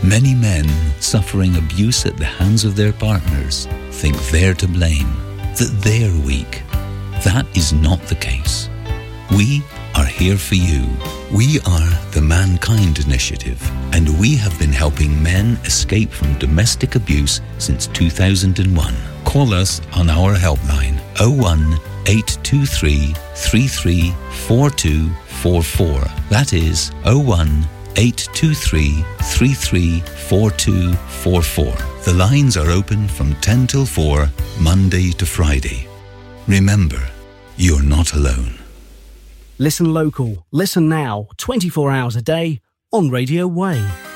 Many men suffering abuse at the hands of their partners think they're to blame, that they're weak. That is not the case. We are here for you. We are the Mankind Initiative, and we have been helping men escape from domestic abuse since 2001. Call us on our helpline 01 823 334244. That is 01 823 334244. The lines are open from 10 till 4, Monday to Friday. Remember, you're not alone. Listen local, listen now, 24 hours a day on Radio Way.